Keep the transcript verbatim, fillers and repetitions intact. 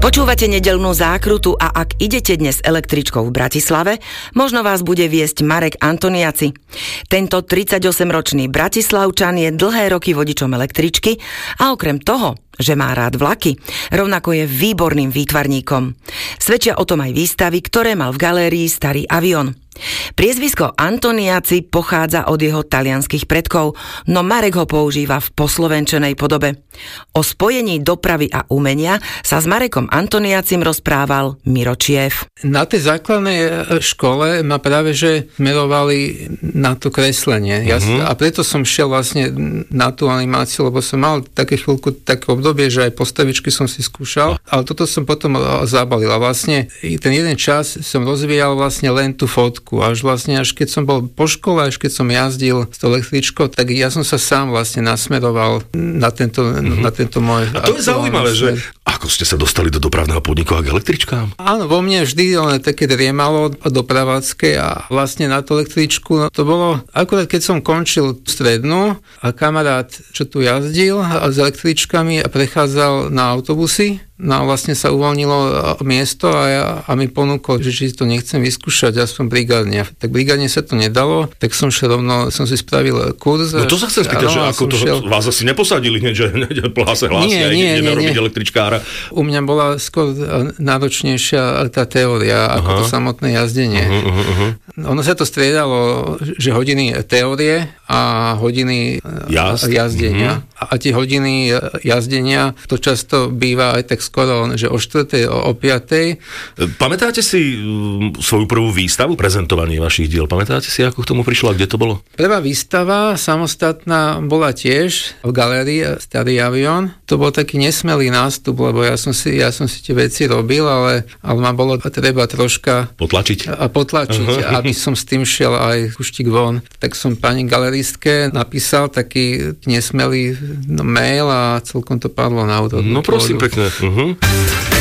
Počúvate nedeľnú zákrutu a ak idete dnes električkou v Bratislave, možno vás bude viesť Marek Antoniaci. Tento tridsaťosemročný Bratislavčan je dlhé roky vodičom električky a okrem toho, že má rád vlaky, rovnako je výborným výtvarníkom. Svedčia o tom aj výstavy, ktoré mal v galérii Starý avión. Priezvisko Antoniaci pochádza od jeho talianskych predkov, no Marek ho používa v poslovenčenej podobe. O spojení dopravy a umenia sa s Marekom Antoniacim rozprával Miro Čief. Na tej základnej škole ma práve že smerovali na to kreslenie. Ja, uh-huh. A preto som šiel vlastne na tú animáciu, lebo som mal také chvíľku, také obdobie, že aj postavičky som si skúšal, ale toto som potom zabalil. A vlastne ten jeden čas som rozvíjal vlastne len tú fotku. Až vlastne, až keď som bol po škole, až keď som jazdil s tou električkou, tak ja som sa sám vlastne nasmeroval na tento, mm-hmm. na tento môj... A to je zaujímavé, že ako ste sa dostali do dopravného podniku a k električkám? Áno, vo mne vždy len také driemalo dopravácké a vlastne na tú električku, no to bolo akurát keď som končil strednú a kamarát, čo tu jazdil s električkami a prechádzal na autobusy, no a vlastne sa uvoľnilo miesto a, ja, a mi ponúkol, že či to nechcem vyskúšať, aspoň brigádne. Tak brigádne sa to nedalo, tak som šiel rovno, som si spravil kurz. No to sa chcem spýtať, že ako to, šiel... vás asi neposadili hneď, že plhá sa hlásia, ide narobiť električkára. U mňa bola skôr náročnejšia tá teória, ako aha. to samotné jazdenie. Uh-huh, uh-huh. Ono sa to striedalo, že hodiny teórie a hodiny Jazd. jazdenia. Uh-huh. A tie hodiny jazdenia, to často býva aj tak skoro, že o štvrtej, o, o piatej. Pamätáte si svoju prvú výstavu, prezentovanie vašich diel? Pamätáte si, ako k tomu prišlo a kde to bolo? Prvá výstava samostatná bola tiež v galérii Starý avión. To bol taký nesmelý nástup, lebo ja som si, ja som si tie veci robil, ale, ale ma bolo treba troška potlačiť, a potlačiť uh-huh. aby som s tým šiel aj kuštík von. Tak som pani galeristke napísal taký nesmelý mail a celkom to padlo na úrodu. No prosím, pekne. Uh-huh.